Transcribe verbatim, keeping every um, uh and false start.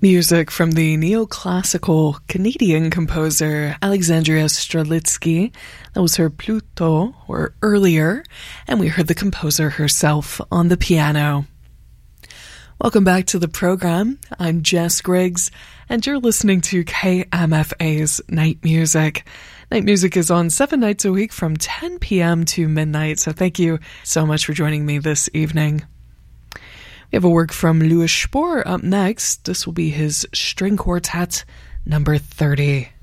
Music from the neoclassical Canadian composer Alexandria Strelitzky. That was her Pluto, or Earlier, and we heard the composer herself on the piano. Welcome back to the program. I'm Jess Griggs, and you're listening to K M F A's Night Music. Night Music is on seven nights a week from ten p.m. to midnight, so thank you so much for joining me this evening. We have a work from Louis Spohr up next. This will be his String Quartet number thirty.